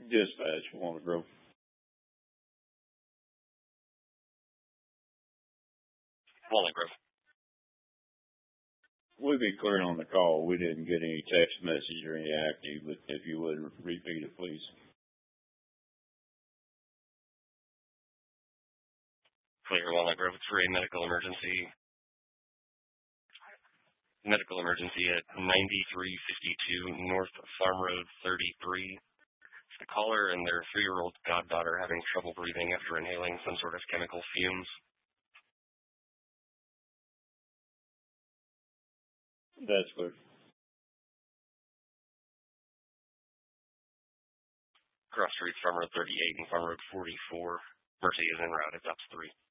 Dispatch, Walnut Grove. Walnut Grove. We'd be clear on the call. We didn't get any text message or any active, but if you would repeat it, please. Clear, Walnut Grove. It's for a medical emergency. Medical emergency at 9352 North Farm Road 33. The caller and their 3-year-old goddaughter having trouble breathing after inhaling some sort of chemical fumes. That's clear. Cross Street, Farm Road 38 and Farm Road 44. Mercy is en route. It's up 3.